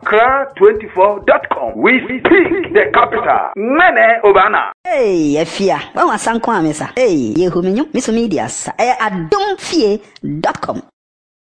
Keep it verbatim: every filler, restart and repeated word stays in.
accra twenty-four dot com. We speak the capital. Mene Obana. Hey, Efia. Wa wasanko amesa. Hey, yehu minyu, miso media sa. Eh, adomfie dot com.